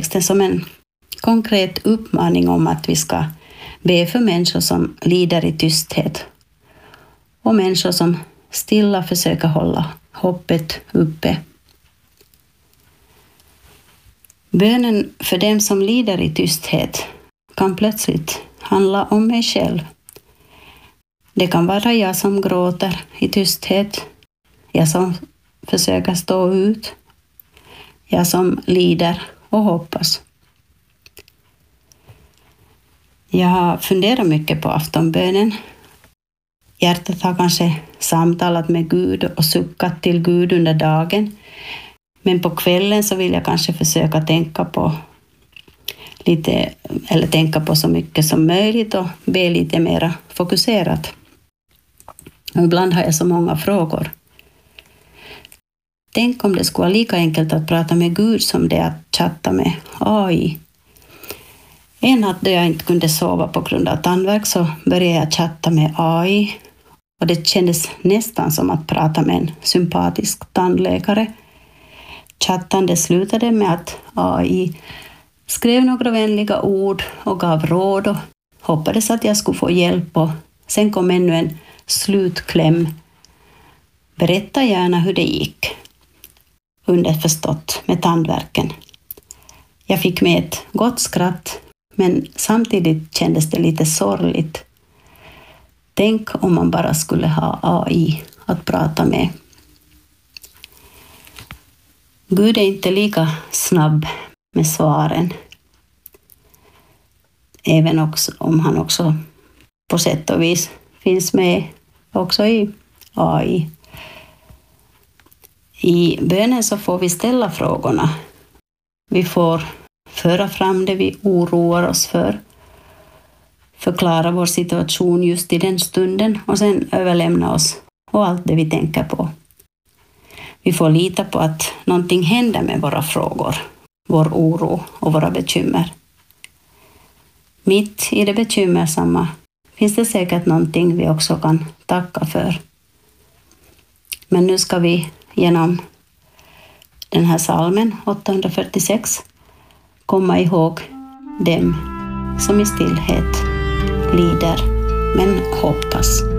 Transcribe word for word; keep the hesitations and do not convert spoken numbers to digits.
bibeltexten som en konkret uppmaning om att vi ska be för människor som lider i tysthet och människor som stilla försöker hålla hoppet uppe. Bönen för dem som lider i tysthet kan plötsligt handla om mig själv. Det kan vara jag som gråter i tysthet, jag som försöker stå ut, jag som lider och hoppas. Jag har funderat mycket på aftonbönen. Hjärtat har kanske samtalat med Gud och suckat till Gud under dagen. Men på kvällen så vill jag kanske försöka tänka på lite, eller tänka på så mycket som möjligt och be lite mer fokuserat. Och ibland har jag så många frågor. Tänk om det skulle vara lika enkelt att prata med Gud som det att chatta med A I. En natt då jag inte kunde sova på grund av tandvärk så började jag chatta med A I. Och det kändes nästan som att prata med en sympatisk tandläkare. Chattande slutade med att A I skrev några vänliga ord och gav råd och hoppades att jag skulle få hjälp. Och sen kom ännu en slutkläm. Berätta gärna hur det gick. Underförstått med tandvärken. Jag fick med ett gott skratt, men samtidigt kändes det lite sorgligt. Tänk om man bara skulle ha A I att prata med. Gud är inte lika snabb med svaren. Även också, om han också på sätt och vis finns med också i A I. I bönen så får vi ställa frågorna. Vi får föra fram det vi oroar oss för. Förklara vår situation just i den stunden och sen överlämna oss och allt det vi tänker på. Vi får lita på att någonting händer med våra frågor, vår oro och våra bekymmer. Mitt i det bekymmersamma finns det säkert någonting vi också kan tacka för. Men nu ska vi genom den här psalmen åttahundrafyrtiosex komma ihåg dem som i stillhet lider men hoppas.